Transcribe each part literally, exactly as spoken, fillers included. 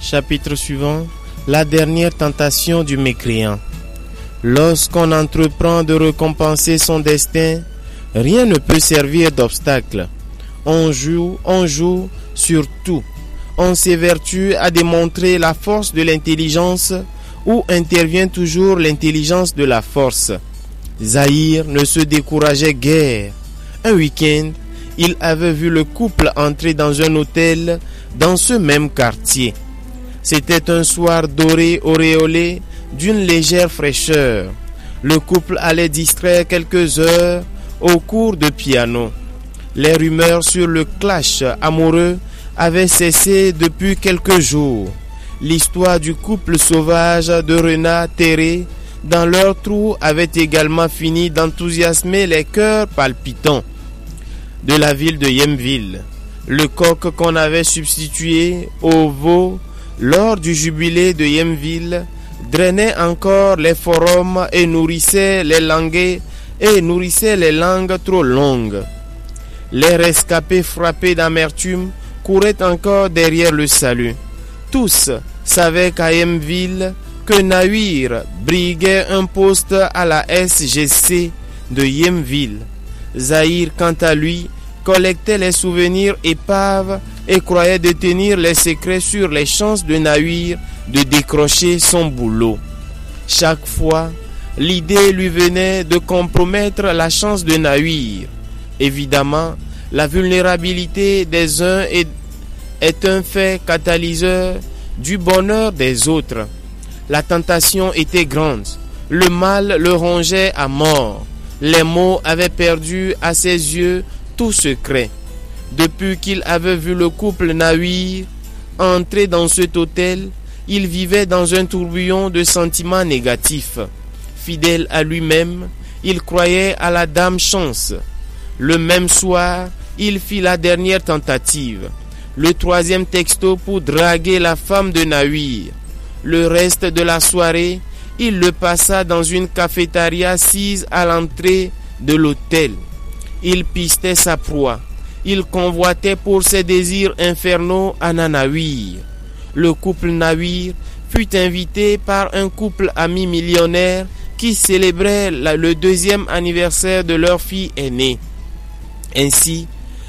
Chapitre suivant, la dernière tentation du mécréant. Lorsqu'on entreprend de récompenser son destin, rien ne peut servir d'obstacle. On joue, on joue sur tout. On s'évertue à démontrer la force de l'intelligence où intervient toujours l'intelligence de la force. Zahir ne se décourageait guère. Un week-end, il avait vu le couple entrer dans un hôtel dans ce même quartier. C'était un soir doré auréolé d'une légère fraîcheur. Le couple allait distraire quelques heures au cours de piano. Les rumeurs sur le clash amoureux avaient cessé depuis quelques jours. L'histoire du couple sauvage de Rena Terré dans leur trou avait également fini d'enthousiasmer les cœurs palpitants de la ville de Yemville. Le coq qu'on avait substitué au veau lors du jubilé de Yemville drainait encore les forums et nourrissait les langues et nourrissait les langues trop longues. Les rescapés frappés d'amertume couraient encore derrière le salut. Tous savaient qu'à Yemville, que Nahir briguait un poste à la S G C de Yemville. Zahir, quant à lui, collectait les souvenirs épaves et croyait détenir les secrets sur les chances de Nahir de décrocher son boulot. Chaque fois, l'idée lui venait de compromettre la chance de Nahir. Évidemment, la vulnérabilité des uns est, est un fait catalyseur du bonheur des autres. La tentation était grande. Le mal le rongeait à mort. Les mots avaient perdu à ses yeux tout secret. Depuis qu'il avait vu le couple Nahir entrer dans cet hôtel, il vivait dans un tourbillon de sentiments négatifs. Fidèle à lui-même, il croyait à la dame chance. Le même soir, il fit la dernière tentative, le troisième texto pour draguer la femme de Nahir. Le reste de la soirée, il le passa dans une cafétéria assise à l'entrée de l'hôtel. Il pistait sa proie. Il convoitait pour ses désirs infernaux à Nahir. Le couple Nahir fut invité par un couple ami millionnaire qui célébrait la, le deuxième anniversaire de leur fille aînée. Ainsi,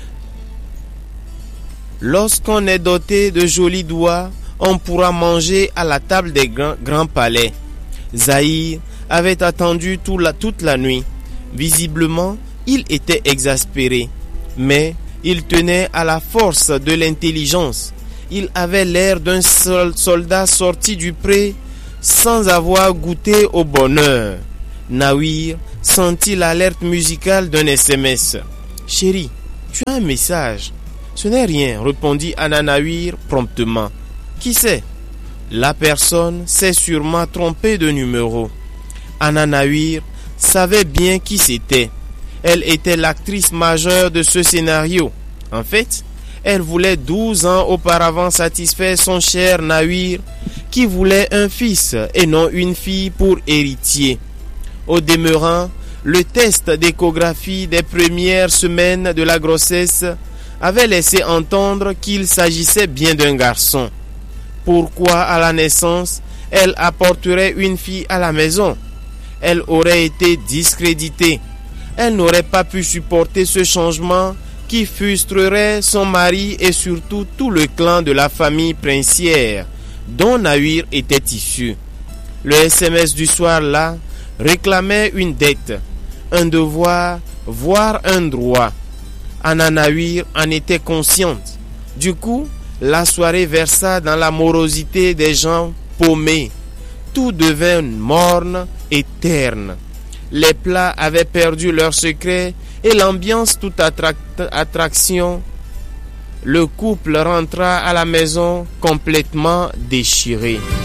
lorsqu'on est doté de jolis doigts, on pourra manger à la table des grands, grands palais. Zahir avait attendu tout la, toute la nuit. Visiblement, il était exaspéré, mais il tenait à la force de l'intelligence. Il avait l'air d'un sol, soldat sorti du pré sans avoir goûté au bonheur. Nahir sentit l'alerte musicale d'un S M S. « Chérie, tu as un message. »« Ce n'est rien, » répondit Anna Nahir promptement. « Qui c'est ?» La personne s'est sûrement trompée de numéro. Anna Nahir savait bien qui c'était. Elle était l'actrice majeure de ce scénario. En fait, elle voulait douze ans auparavant satisfaire son cher Nahir, qui voulait un fils et non une fille pour héritier. Au demeurant, le test d'échographie des premières semaines de la grossesse avait laissé entendre qu'il s'agissait bien d'un garçon. Pourquoi à la naissance, elle apporterait une fille à la maison? Elle aurait été discréditée. Elle n'aurait pas pu supporter ce changement qui frustrerait son mari et surtout tout le clan de la famille princière dont Nahir était issu. Le S M S du soir-là réclamait une dette, un devoir, voire un droit. Anna Nahir en était consciente. Du coup, la soirée versa dans la morosité des gens paumés. Tout devint morne et terne. Les plats avaient perdu leur secret et l'ambiance toute attract- attraction. Le couple rentra à la maison complètement déchiré.